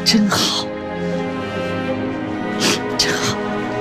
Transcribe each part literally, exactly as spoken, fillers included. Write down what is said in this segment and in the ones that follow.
真好，真好。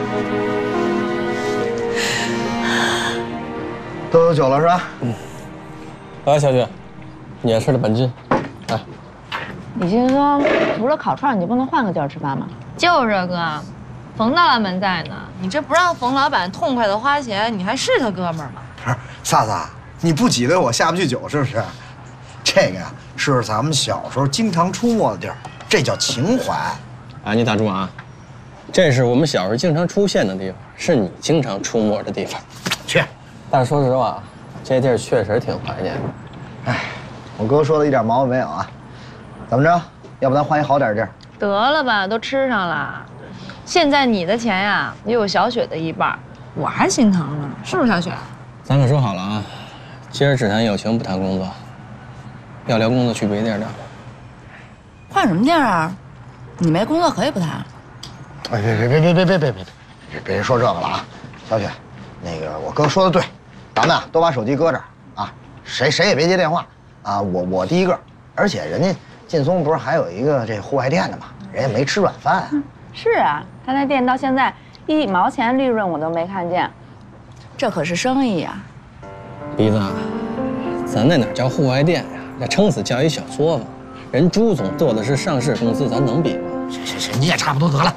都有酒了是吧？ 嗯。来，小雪，你也吃的本劲。来。 李青说，除了烤串，你就不能换个地儿吃饭吗？ 就是哥，冯大老板在呢，你这不让冯老板痛快的花钱，你还是他哥们儿吗？ 不是，萨萨，你不挤兑我下不去酒是不是？这个呀，是咱们小时候经常出没的地儿，这叫情怀。 哎，你打住啊！这是我们小时候经常出现的地方，是你经常出没的地方。 去。 但是说实话，这地儿确实挺怀念的。 哎，我哥说的一点毛病没有啊。怎么着？要不咱换一好点地儿？ 得了吧，都吃上了。现在你的钱呀，也有小雪的一半，我还心疼呢，是不是小雪？ 咱可说好了啊，今儿只谈友情，不谈工作。要聊工作，去别地儿聊。 换什么地儿啊？你没工作可以不谈。 哎，别别别别别别别别别别说这个了啊！小雪，那个我哥说的对，咱们啊都把手机搁这儿啊，谁谁也别接电话啊！我我第一个，而且人家劲松不是还有一个这户外店的吗？人家没吃软饭啊。 是啊，他那店到现在一毛钱利润我都没看见， 这可是生意呀。 鼻子，咱那哪叫户外店呀？那撑死叫一小作坊。人朱总做的是上市公司，咱能比吗？ 行行行，你也差不多得了。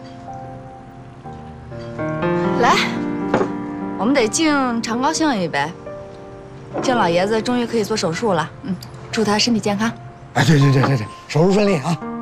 来，我们得敬常高兴一杯。敬老爷子终于可以做手术了，嗯，祝他身体健康。 哎，对对对对对，手术顺利啊！